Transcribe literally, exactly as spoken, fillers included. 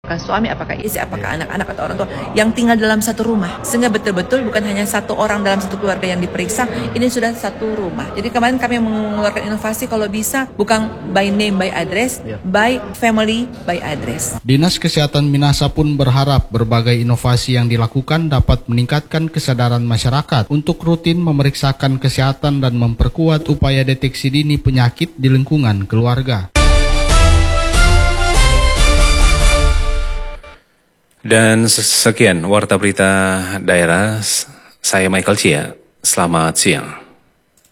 apakah suami, apakah istri, apakah anak-anak atau orang tua yang tinggal dalam satu rumah. Sehingga betul-betul bukan hanya satu orang dalam satu keluarga yang diperiksa, ini sudah satu rumah. Jadi kemarin kami mengeluarkan inovasi kalau bisa bukan by name by address, by family by address. Dinas Kesehatan Minahasa pun berharap berbagai inovasi yang dilakukan dapat meningkatkan kesadaran masyarakat untuk rutin memeriksakan kesehatan dan memperkuat upaya deteksi dini penyakit di lingkungan keluarga. Dan sekian Warta Berita Daerah, saya Michael Chia, selamat siang.